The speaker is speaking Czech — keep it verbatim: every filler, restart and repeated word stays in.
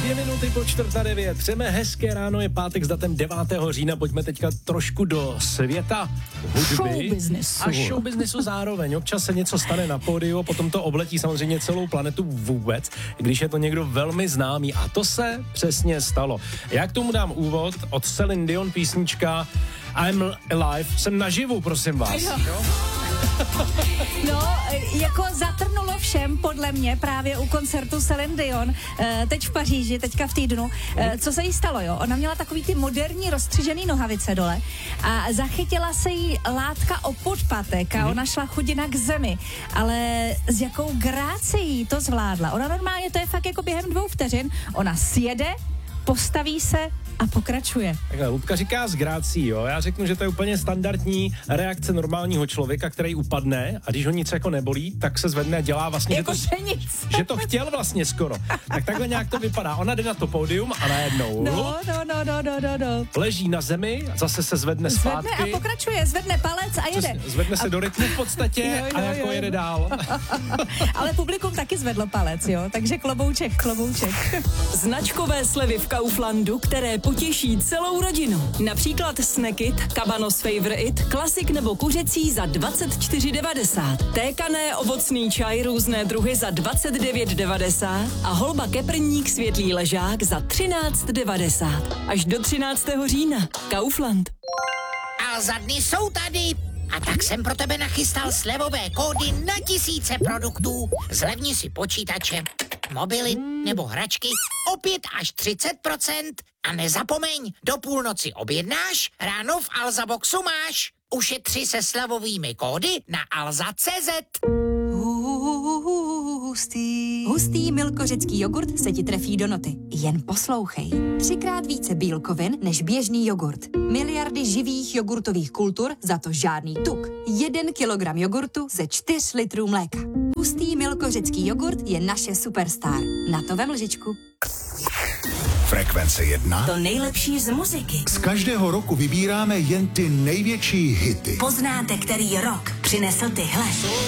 Dvě minuty po čtvrt na devět. Přejeme hezké ráno, je pátek s datem devátého října. Pojďme teďka trošku do světa hudby. Showbiznesu. A showbiznesu zároveň. Občas se něco stane na pódiu, potom to obletí samozřejmě celou planetu vůbec, když je to někdo velmi známý. A to se přesně stalo. Já k tomu dám úvod od Celine Dion písnička I'm Alive. Jsem naživu, prosím vás. Jo. Jo? No, jako zatrnulo všem, podle mě, právě u koncertu Celine Dion, teď v Paříži, teďka v týdnu. Co se jí stalo, jo? Ona měla takový ty moderní rozstřižený nohavice dole a zachytila se jí látka o podpatek a ona šla chudina k zemi. Ale s jakou grácií to zvládla. Ona normálně, to je fakt jako během dvou vteřin, ona sjede, postaví se a pokračuje. Takhle, Ludka říká s grácí, jo. Já řeknu, že to je úplně standardní reakce normálního člověka, který upadne a když ho nic jako nebolí, tak se zvedne a dělá vlastně, jako že, to, nic. že to chtěl vlastně skoro. Tak takhle nějak to vypadá. Ona jde na to pódium a najednou No, no, no, no, no, no, no. leží na zemi, zase se zvedne zpátky. Zvedne a pokračuje, zvedne palec a jede. Přesně, zvedne se a... do rytmu v podstatě jo, jo, a jako jo. jede dál. Ale publikum taky zvedlo palec, jo, takže klobouček, klobouček. Značkové slevy v Kauflandu, které potěší celou rodinu. Například Snackit, Cabanos Favorite, klasik nebo kuřecí za dvacet čtyři devadesát. Tékané ovocný čaj různé druhy za dvacet devět devadesát a holba keprník světlý ležák za třináct devadesát. Až do třináctého října. Kaufland. A za dny jsou tady. A tak jsem pro tebe nachystal slevové kódy na tisíce produktů. Zlevni si počítače, mobily nebo hračky o pět až třicet procent. A nezapomeň, do půlnoci objednáš, ráno v Alza Boxu máš. Ušetři se slevovými kódy na alza tečka cé zet. Hustý. Hustý milkořecký jogurt se ti trefí do noty. Jen poslouchej. Třikrát více bílkovin než běžný jogurt. Miliardy živých jogurtových kultur, za to žádný tuk. Jeden kilogram jogurtu ze čtyř litrů mléka. Hustý milkořecký jogurt je naše superstar. Na to vem lžičku. Frekvence jedna. To nejlepší z muziky. Z každého roku vybíráme jen ty největší hity. Poznáte, který rok přinesl tyhle.